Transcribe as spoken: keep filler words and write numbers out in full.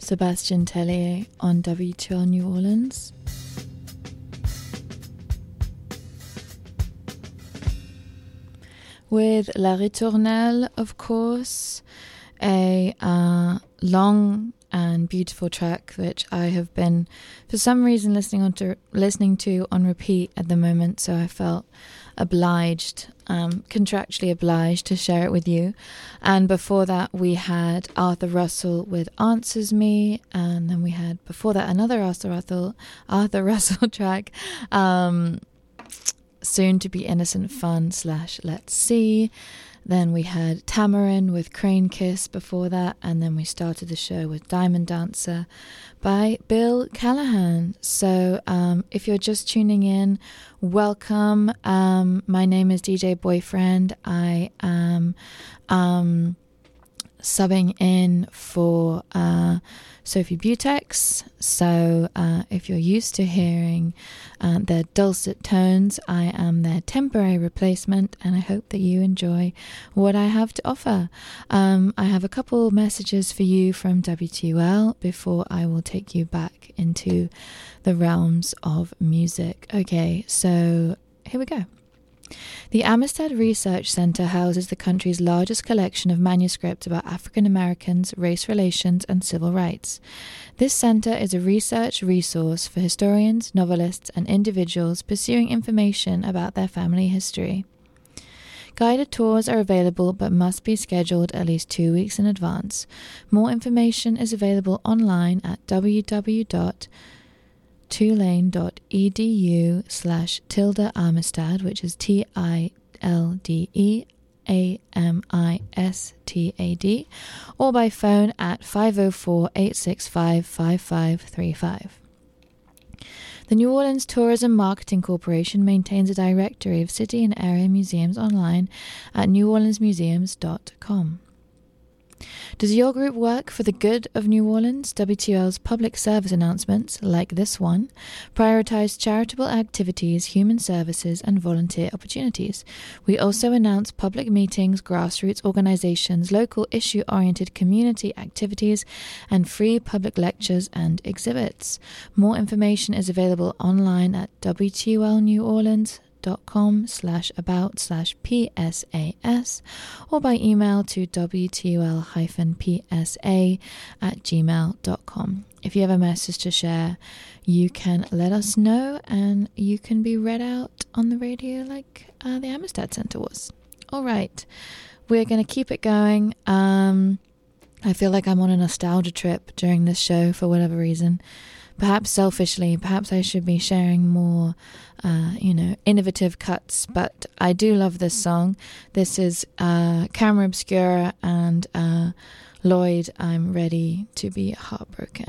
Sébastien Tellier on W two L New Orleans. With La Ritournelle, of course, a uh, long and beautiful track which I have been, for some reason, listening on to, listening to on repeat at the moment, so I felt obliged, um, contractually obliged to share it with you. And before that we had Arthur Russell with Answers Me, and then we had before that another Arthur Russell, Arthur Russell track, um, Soon to Be Innocent Fun slash Let's See. Then we had Tamarin with Crane Kiss before that, and then we started the show with Diamond Dancer by Bill Callahan. So um, if you're just tuning in, welcome. Um, my name is D J Boyfriend. I am um, subbing in for uh, Sophie Butex. So uh, if you're used to hearing uh, their dulcet tones, I am their temporary replacement, and I hope that you enjoy what I have to offer. Um, I have a couple messages for you from W two L before I will take you back into the realms of music. Okay, so here we go. The Amistad Research Center houses the country's largest collection of manuscripts about African Americans, race relations, and civil rights. This center is a research resource for historians, novelists, and individuals pursuing information about their family history. Guided tours are available but must be scheduled at least two weeks in advance. More information is available online at w w w dot tulane dot e d u slash tilde Amistad, which is T I L D E A M I S T A D, or by phone at five oh four, eight six five, five five three five. The New Orleans Tourism Marketing Corporation maintains a directory of city and area museums online at new orleans museums dot com. Does your group work for the good of New Orleans? W two L's public service announcements, like this one, prioritize charitable activities, human services, and volunteer opportunities. We also announce public meetings, grassroots organizations, local issue-oriented community activities, and free public lectures and exhibits. More information is available online at w two l new orleans dot com slash about slash psas, or by email to w two l p s a at gmail dot com. If you have a message to share, you can let us know, and you can be read out on the radio like uh, the Amistad Center was. All right, we're going to keep it going. Um, I feel like I'm on a nostalgia trip during this show for whatever reason. Perhaps selfishly, perhaps I should be sharing more, uh, you know, innovative cuts, but I do love this song. This is uh, Camera Obscura and uh, Lloyd, I'm Ready to Be Heartbroken.